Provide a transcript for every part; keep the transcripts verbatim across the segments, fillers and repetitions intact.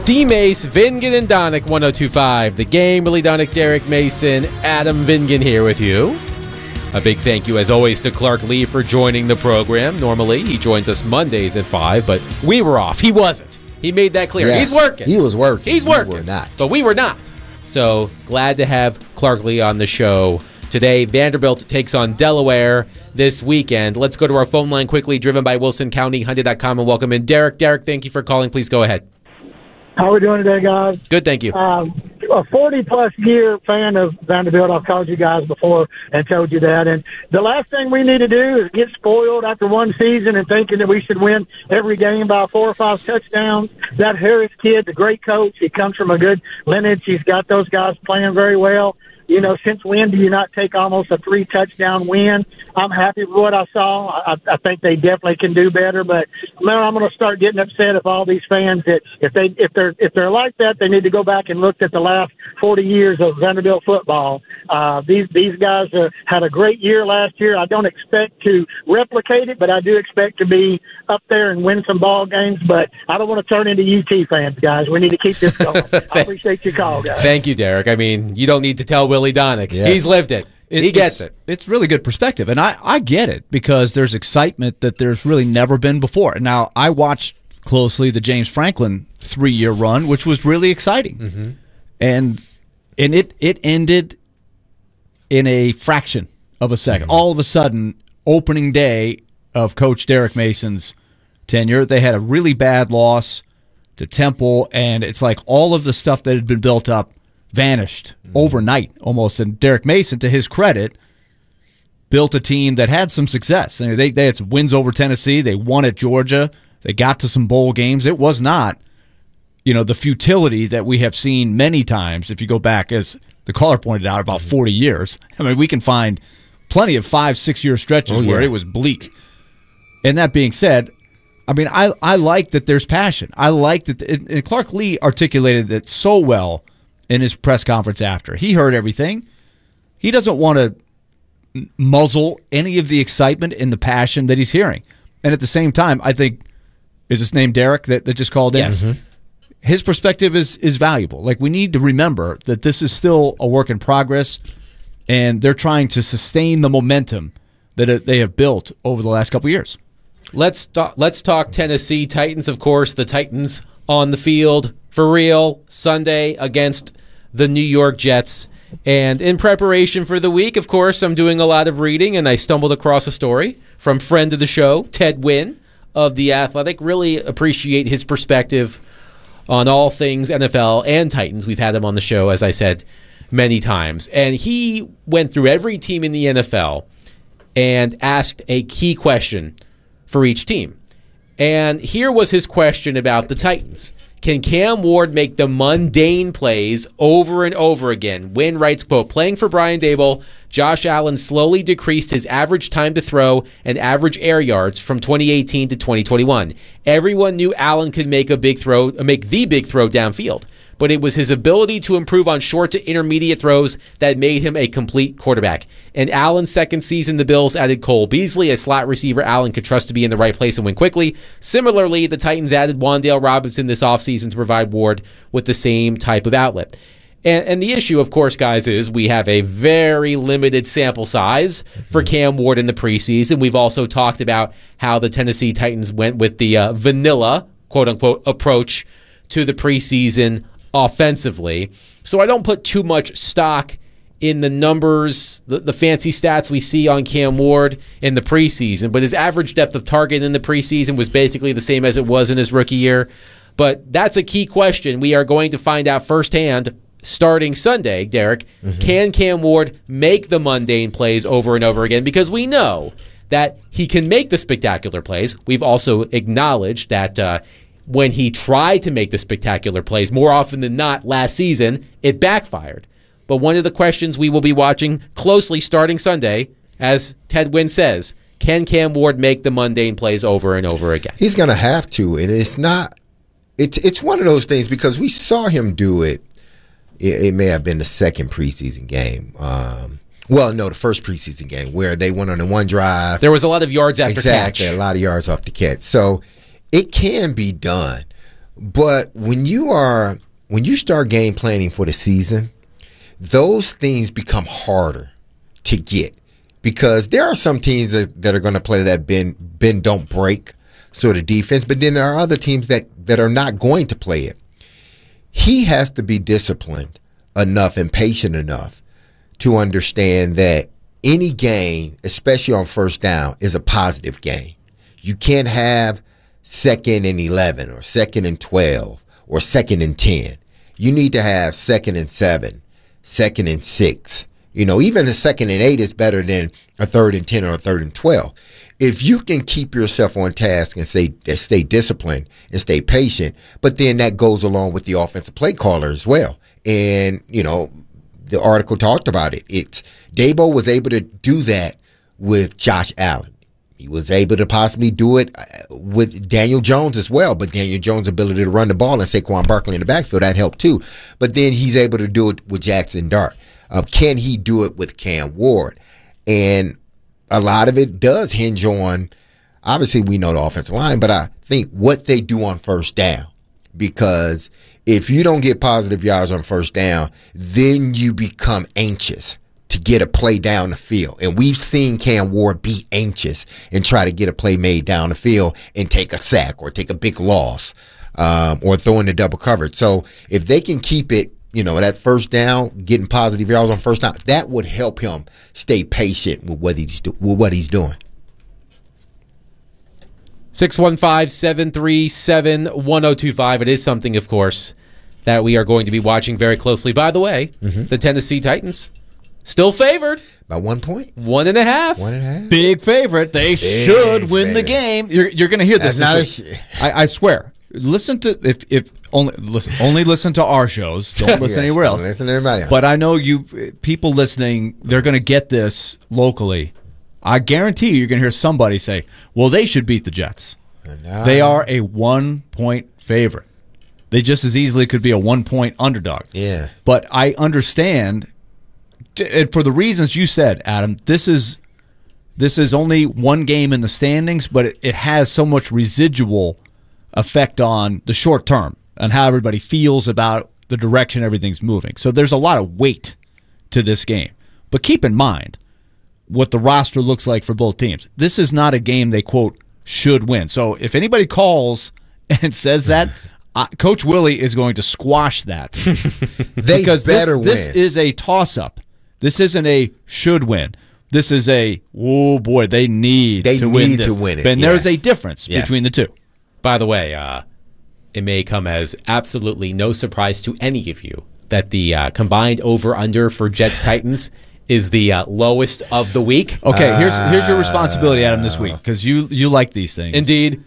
D-Mace, Vingan, and Donick, one oh two point five. The Game, Willie Donick, Derek Mason, Adam Vingan here with you. A big thank you, as always, to Clark Lee for joining the program. Normally, he joins us Mondays at five, but we were off. He wasn't. He made that clear. Yes, He's working. He was working. He's working. We were not. But we were not. So, glad to have Clark Lee on the show today. Vanderbilt takes on Delaware this weekend. Let's go to our phone line quickly, driven by Wilson County Hyundai dot com, and welcome in Derek. Derek, thank you for calling. Please go ahead. How are we doing today, guys? Good, thank you. Um, a forty-plus year fan of Vanderbilt. I've called you guys before and told you that. And the last thing we need to do is get spoiled after one season and thinking that we should win every game by four or five touchdowns. That Harris kid's a great coach. He comes from a good lineage. He's got those guys playing very well. You know, since when do you not take almost a three-touchdown win? I'm happy with what I saw. I, I think they definitely can do better, but man, I'm going to start getting upset if all these fans that if they if they're if they're like that, they need to go back and look at the last forty years of Vanderbilt football. Uh, these these guys uh, had a great year last year. I don't expect to replicate it, but I do expect to be up there and win some ball games. But I don't want to turn into U T fans, guys. We need to keep this going. I appreciate your call, guys. Thank you, Derek. I mean, you don't need to tell Willie Donick. Yes. He's lived it. It, he gets it's, it. It's really good perspective, and I, I get it because there's excitement that there's really never been before. Now, I watched closely the James Franklin three-year run, which was really exciting, mm-hmm. and and it it ended in a fraction of a second. Mm-hmm. All of a sudden, opening day of Coach Derek Mason's tenure, they had a really bad loss to Temple, and it's like all of the stuff that had been built up vanished mm-hmm. overnight almost. And Derek Mason, to his credit, built a team that had some success. I mean, they, they had some wins over Tennessee. They won at Georgia. They got to some bowl games. It was not, you know, the futility that we have seen many times if you go back, as the caller pointed out, about forty years. I mean, we can find plenty of five, six-year stretches oh, yeah. where it was bleak. And that being said, I mean, I, I like that there's passion. I like that, and Clark Lee articulated that so well in his press conference after. He heard everything. He doesn't want to muzzle any of the excitement and the passion that he's hearing. And at the same time, I think, is his name Derek that, that just called in? Yes. Mm-hmm. His perspective is, is valuable. Like, we need to remember that this is still a work in progress, and they're trying to sustain the momentum that they have built over the last couple of years. Let's talk, let's talk Tennessee Titans, of course. The Titans on the field for real Sunday against the New York Jets. And in preparation for the week, of course, I'm doing a lot of reading, and I stumbled across a story from friend of the show, Ted Wynn of The Athletic. Really appreciate his perspective on all things N F L and Titans. We've had him on the show, as I said, many times. And he went through every team in the N F L and asked a key question for each team. And here was his question about the Titans. Can Cam Ward make the mundane plays over and over again? Wynn writes, quote, playing for Brian Daboll, Josh Allen slowly decreased his average time to throw and average air yards from twenty eighteen to twenty twenty-one. Everyone knew Allen could make a big throw, make the big throw downfield, but it was his ability to improve on short to intermediate throws that made him a complete quarterback. In Allen's second season, the Bills added Cole Beasley, a slot receiver Allen could trust to be in the right place and win quickly. Similarly, the Titans added Wan'Dale Robinson this offseason to provide Ward with the same type of outlet. And, and the issue, of course, guys, is we have a very limited sample size for Cam Ward in the preseason. We've also talked about how the Tennessee Titans went with the uh, vanilla, quote-unquote, approach to the preseason offensively. So I don't put too much stock in the numbers, the, the fancy stats we see on Cam Ward in the preseason, but his average depth of target in the preseason was basically the same as it was in his rookie year. But that's a key question. We are going to find out firsthand starting Sunday, Derek. Mm-hmm. Can Cam Ward make the mundane plays over and over again? Because we know that he can make the spectacular plays. We've also acknowledged that uh, when he tried to make the spectacular plays, more often than not last season, it backfired. But one of the questions we will be watching closely starting Sunday, as Ted Wynn says, can Cam Ward make the mundane plays over and over again? He's going to have to, and it's not. It's it's one of those things because we saw him do it. It, it may have been the second preseason game. Um, well, no, the first preseason game where they went on the one drive. There was a lot of yards after exactly, catch. a lot of yards off the catch. So it can be done. But when you are when you start game planning for the season, those things become harder to get because there are some teams that, that are going to play that bend bend don't break sort of defense, but then there are other teams that, that are not going to play it. He has to be disciplined enough and patient enough to understand that any game, especially on first down, is a positive game. You can't have second and eleven or second and twelve or second and ten. You need to have second and seven, second and six. You know, even a second and eight is better than a third and ten or a third and twelve. If you can keep yourself on task and say, stay disciplined and stay patient, but then that goes along with the offensive play caller as well. And, you know, the article talked about it. It's Dabo was able to do that with Josh Allen. He was able to possibly do it with Daniel Jones as well, but Daniel Jones' ability to run the ball and Saquon Barkley in the backfield, that helped too. But then he's able to do it with Jackson Dart. Uh, can he do it with Cam Ward? And a lot of it does hinge on, obviously we know the offensive line, but I think what they do on first down. Because if you don't get positive yards on first down, then you become anxious to get a play down the field. And we've seen Cam Ward be anxious and try to get a play made down the field and take a sack or take a big loss um, or throw in the double coverage. So if they can keep it, you know, that first down, getting positive yards on first down, that would help him stay patient with what he's, do- with what he's doing. six one five, seven three seven, one oh two five. It is something, of course, that we are going to be watching very closely. By the way, mm-hmm. the Tennessee Titans still favored. By one point? One and a half. One and a half. Big favorite. They Big should win favorite. the game. You're, you're going to hear this. That's not a I, I swear. Listen to if if only listen only listen to our shows. Don't listen yes, anywhere else. Listen to everybody else. But I know you people listening. They're going to get this locally. I guarantee you, you're going to hear somebody say, "Well, they should beat the Jets. They are a one point favorite. They just as easily could be a one point underdog." Yeah. But I understand, and for the reasons you said, Adam, this is this is only one game in the standings, but it, it has so much residual effect on the short term and how everybody feels about the direction everything's moving. So there's a lot of weight to this game. But keep in mind what the roster looks like for both teams. This is not a game they, quote, should win. So if anybody calls and says that, uh, Coach Willie is going to squash that. They because better this, win. This is a toss-up. This isn't a should win. This is a, oh, boy, they need they to need win this. to win it. And yes. there's a difference yes. between the two. By the way, uh, it may come as absolutely no surprise to any of you that the uh, combined over-under for Jets-Titans is the uh, lowest of the week. Okay, here's here's your responsibility, Adam, this week, because you, you like these things. Indeed.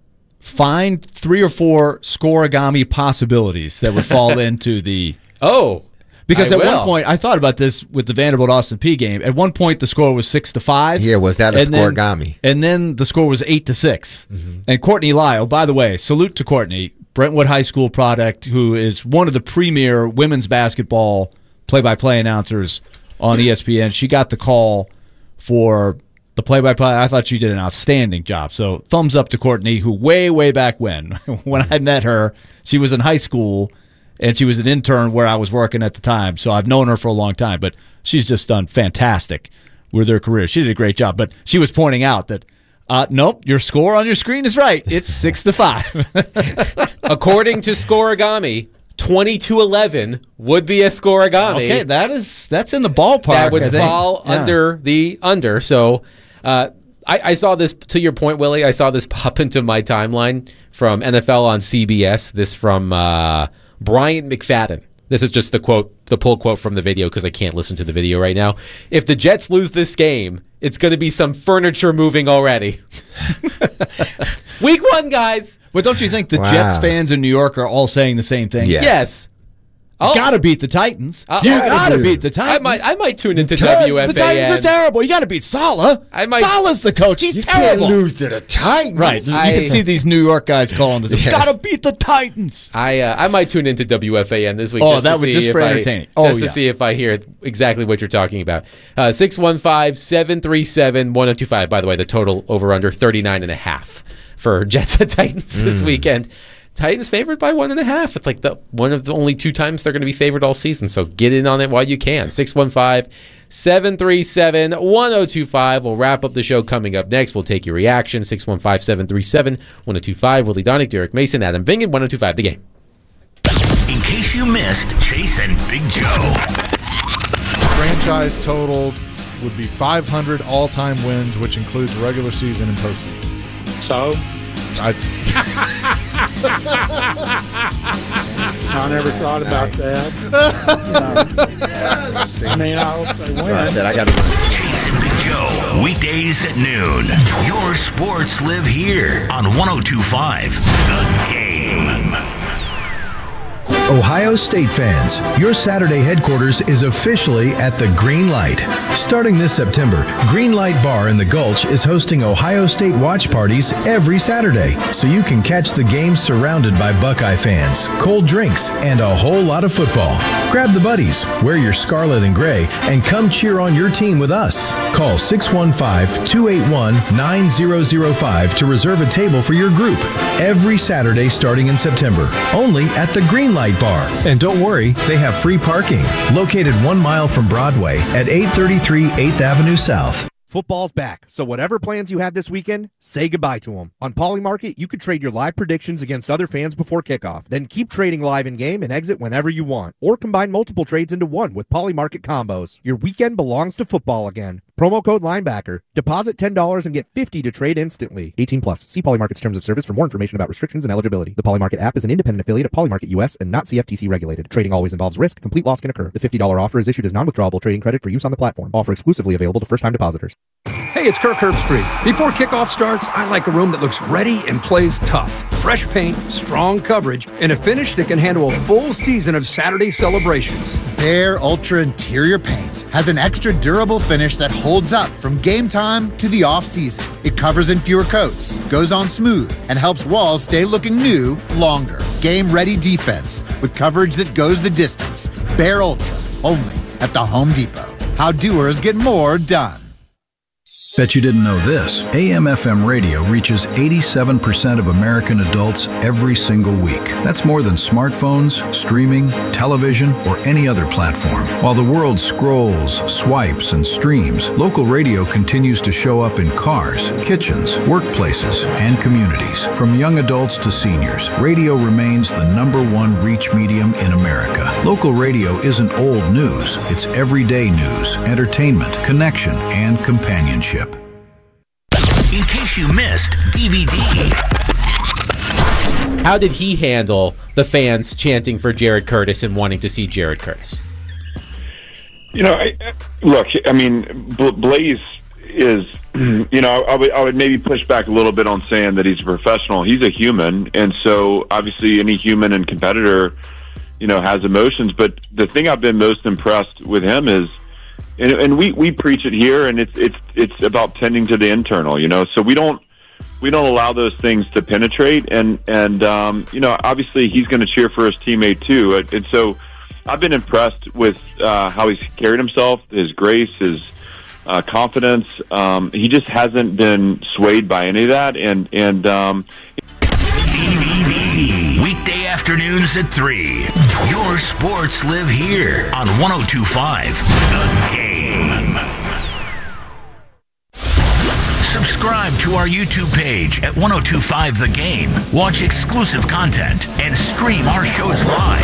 Find three or four scoregami possibilities that would fall into the... Oh, Because I at will. one point, I thought about this with the Vanderbilt Austin P game. At one point, the score was six to five. Yeah, was that a and then- scoregami? And then the score was eight to six. Mm-hmm. And Courtney Lyle, by the way, salute to Courtney, Brentwood High School product, who is one of the premier women's basketball play-by-play announcers on E S P N. She got the call for the play-by-play. I thought she did an outstanding job. So thumbs up to Courtney, who way, way back when, when I met her, she was in high school. And she was an intern where I was working at the time, so I've known her for a long time. But she's just done fantastic with her career. She did a great job. But she was pointing out that, uh, nope, your score on your screen is right. It's six to five. According to Scoregami, twenty-two eleven would be a Scoregami. Okay, that is that's in the ballpark. That would I think. fall Yeah. under the under. So uh, I, I saw this, to your point, Willie, I saw this pop into my timeline from N F L on C B S. This from uh, Brian McFadden. This is just the quote, the pull quote from the video because I can't listen to the video right now. If the Jets lose this game, it's going to be some furniture moving already. Week one, guys. But don't you think the Wow. Jets fans in New York are all saying the same thing? Yes. Yes. You Oh. gotta beat the Titans. Uh, you oh, gotta dude. beat the I Titans. might, I might tune into The W F A N. The Titans are terrible. You gotta beat Saleh. I might- Saleh's the coach. He's You terrible. can't lose to the Titans. Right. I- you can see these New York guys calling this. Yes. You gotta beat the Titans. I uh, I might tune into W F A N this week. Oh, just that to would see just if for I- entertaining. Oh, just yeah. to see if I hear exactly what you're talking about. Uh, six one five, seven three seven, one oh two five. By the way, the total over under thirty-nine and a half for Jets and Titans this weekend. Titans favored by one and a half. It's like the one of the only two times they're going to be favored all season. So get in on it while you can. six one five, seven three seven, one oh two five. We'll wrap up the show coming up next. We'll take your reaction. six one five, seven three seven, one oh two five. Willie Donick, Derek Mason, Adam Vingan, one oh two five. The Game. In case you missed Chase and Big Joe. Franchise total would be five hundred all-time wins, which includes regular season and postseason. So? I, I never thought about that. No. I mean, I hope they win. So I said I got to win. Chase and Big Joe, weekdays at noon. Your sports live here on one oh two point five The Game. Ohio State fans, your Saturday headquarters is officially at the Green Light. Starting this September, Green Light Bar in the Gulch is hosting Ohio State watch parties every Saturday, so you can catch the game surrounded by Buckeye fans, cold drinks, and a whole lot of football. Grab the buddies, wear your scarlet and gray, and come cheer on your team with us. Call six one five, two eight one, nine zero zero five to reserve a table for your group every Saturday starting in September, only at the Green Light Bar. And don't worry, they have free parking, located one mile from Broadway at eight thirty-three eighth Avenue South. Football's back, so whatever plans you had this weekend, say goodbye to them. On Polymarket, you could trade your live predictions against other fans before kickoff. Then keep trading live in-game and exit whenever you want. Or combine multiple trades into one with Polymarket combos. Your weekend belongs to football again. Promo code linebacker. Deposit ten dollars and get fifty dollars to trade instantly. eighteen plus. See Polymarket's terms of service for more information about restrictions and eligibility. The Polymarket app is an independent affiliate of Polymarket U S and not C F T C regulated. Trading always involves risk. Complete loss can occur. The fifty dollars offer is issued as non-withdrawable trading credit for use on the platform. Offer exclusively available to first-time depositors. Hey, it's Kirk Herbstreit. Before kickoff starts, I like a room that looks ready and plays tough. Fresh paint, strong coverage, and a finish that can handle a full season of Saturday celebrations. Behr Ultra Interior Paint has an extra durable finish that holds up from game time to the off-season. It covers in fewer coats, goes on smooth, and helps walls stay looking new longer. Game-ready defense with coverage that goes the distance. Behr Ultra, only at the Home Depot. How doers get more done. Bet you didn't know this. A M F M radio reaches eighty-seven percent of American adults every single week. That's more than smartphones, streaming, television, or any other platform. While the world scrolls, swipes, and streams, local radio continues to show up in cars, kitchens, workplaces, and communities. From young adults to seniors, radio remains the number one reach medium in America. Local radio isn't old news. It's everyday news, entertainment, connection, and companionship. In case you missed D V D. How did he handle the fans chanting for Jared Curtis and wanting to see Jared Curtis? You know, I, look, I mean, Blaze is, you know, I would, I would maybe push back a little bit on saying that he's a professional. He's a human, and so obviously any human and competitor, you know, has emotions. But the thing I've been most impressed with him is, And, and we, we preach it here, and it's it's it's about tending to the internal, you know. So we don't we don't allow those things to penetrate, and and um, you know, obviously he's going to cheer for his teammate too, and, and so I've been impressed with uh, how he's carried himself, his grace, his uh, confidence. Um, he just hasn't been swayed by any of that, and and. Um, D V D. Weekday afternoons at three. Your sports live here on one oh two point five The Game. Subscribe to our YouTube page at one oh two point five The Game. Watch exclusive content and stream our shows live